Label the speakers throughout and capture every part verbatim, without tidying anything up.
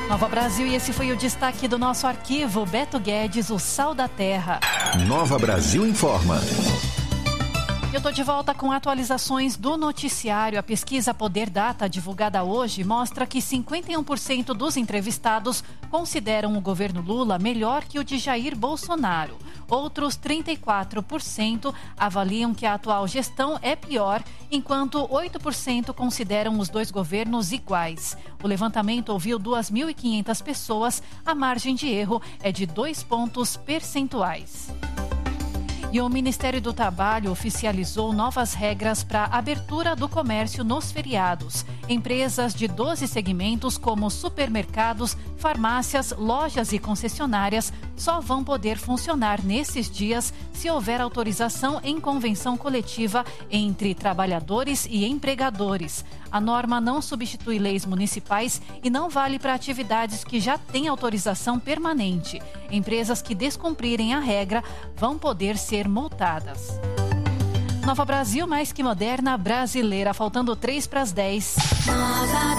Speaker 1: Nova Brasil, e esse foi o destaque do nosso arquivo. Beto Guedes, o sal da terra.
Speaker 2: Nova Brasil informa.
Speaker 1: Eu estou de volta com atualizações do noticiário. A pesquisa Poder Data, divulgada hoje, mostra que cinquenta e um por cento dos entrevistados consideram o governo Lula melhor que o de Jair Bolsonaro. Outros trinta e quatro por cento avaliam que a atual gestão é pior, enquanto oito por cento consideram os dois governos iguais. O levantamento ouviu duas mil e quinhentas pessoas, a margem de erro é de dois pontos percentuais. E o Ministério do Trabalho oficializou novas regras para a abertura do comércio nos feriados. Empresas de doze segmentos, como supermercados, farmácias, lojas e concessionárias, só vão poder funcionar nesses dias se houver autorização em convenção coletiva entre trabalhadores e empregadores. A norma não substitui leis municipais e não vale para atividades que já têm autorização permanente. Empresas que descumprirem a regra vão poder ser multadas. Nova Brasil, mais que moderna, brasileira. Faltando três para as dez.
Speaker 3: Nova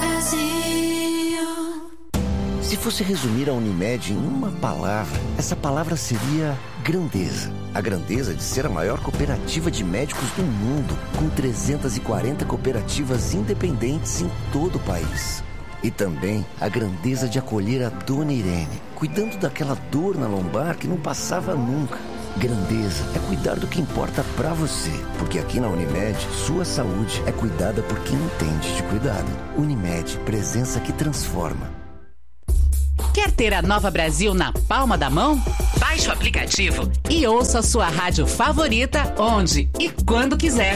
Speaker 3: Brasil.
Speaker 4: Se fosse resumir a Unimed em uma palavra, essa palavra seria grandeza. A grandeza de ser a maior cooperativa de médicos do mundo, com trezentas e quarenta cooperativas independentes em todo o país. E também a grandeza de acolher a Dona Irene, cuidando daquela dor na lombar que não passava nunca. Grandeza é cuidar do que importa pra você, porque aqui na Unimed, sua saúde é cuidada por quem entende de cuidado. Unimed, presença que transforma.
Speaker 5: Quer ter a Nova Brasil na palma da mão? Baixe o aplicativo e ouça a sua rádio favorita onde e quando quiser.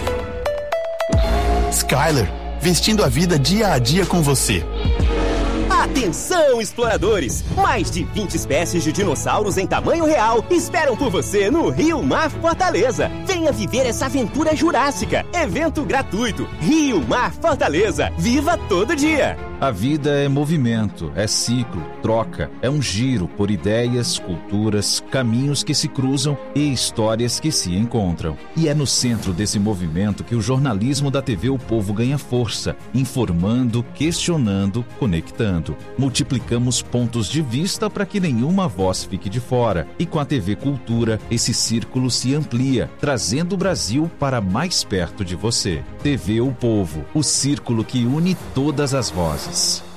Speaker 6: Skyler, vestindo a vida dia a dia com você.
Speaker 7: Atenção, exploradores! Mais de vinte espécies de dinossauros em tamanho real esperam por você no Rio Mar Fortaleza. Venha viver essa aventura jurássica. Evento gratuito. Rio Mar Fortaleza. Viva todo dia!
Speaker 8: A vida é movimento, é ciclo, troca, é um giro por ideias, culturas, caminhos que se cruzam e histórias que se encontram. E é no centro desse movimento que o jornalismo da T V O Povo ganha força, informando, questionando, conectando. Multiplicamos pontos de vista para que nenhuma voz fique de fora. E com a T V Cultura, esse círculo se amplia, trazendo o Brasil para mais perto de você. T V O Povo, o círculo que une todas as vozes.